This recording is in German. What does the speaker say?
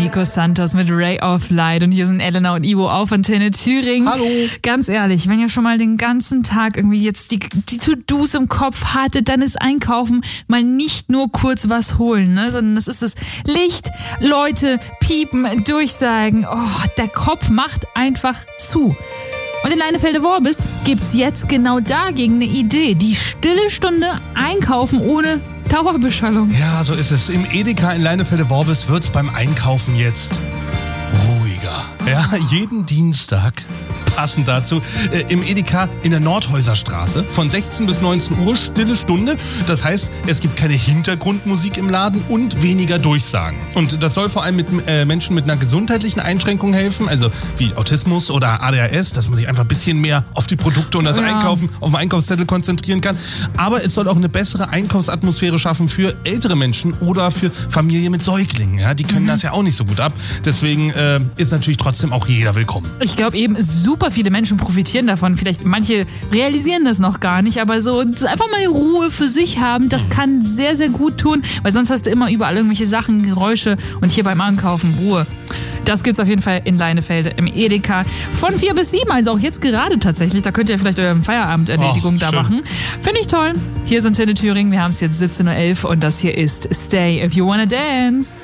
Nico Santos mit Ray of Light und hier sind Elena und Ivo auf Antenne Thüringen. Hallo. Ganz ehrlich, wenn ihr schon mal den ganzen Tag irgendwie jetzt die To-Dos im Kopf hattet, dann ist Einkaufen mal nicht nur kurz was holen, ne? Sondern das ist das Licht, Leute, Piepen, Durchsagen. Oh, der Kopf macht einfach zu. Und in Leinefelde-Worbis gibt's jetzt genau dagegen eine Idee. Die stille Stunde einkaufen ohne Dauerbeschallung. Ja, so ist es. Im Edeka in Leinefelde-Worbis wird's beim Einkaufen jetzt ruhiger. Ja, jeden Dienstag, passend dazu, im Edeka in der Nordhäuserstraße von 16 bis 19 Uhr, stille Stunde. Das heißt, es gibt keine Hintergrundmusik im Laden und weniger Durchsagen. Und das soll vor allem mit Menschen mit einer gesundheitlichen Einschränkung helfen, also wie Autismus oder ADHS, dass man sich einfach ein bisschen mehr auf die Produkte und das Einkaufen auf dem Einkaufszettel konzentrieren kann. Aber es soll auch eine bessere Einkaufsatmosphäre schaffen für ältere Menschen oder für Familien mit Säuglingen. Ja, die können das ja auch nicht so gut ab. Deswegen ist natürlich trotzdem auch jeder willkommen. Ich glaube eben, super viele Menschen profitieren davon. Vielleicht manche realisieren das noch gar nicht, aber so einfach mal Ruhe für sich haben, das kann sehr, sehr gut tun, weil sonst hast du immer überall irgendwelche Sachen, Geräusche und hier beim Einkaufen Ruhe. Das gibt's auf jeden Fall in Leinefelde im Edeka von 4 bis 7, also auch jetzt gerade tatsächlich. Da könnt ihr vielleicht eure Feierabend-Erledigung da machen. Finde ich toll. Hier sind Antenne Thüringen, wir haben es jetzt 17.11 Uhr und das hier ist Stay If You Wanna Dance.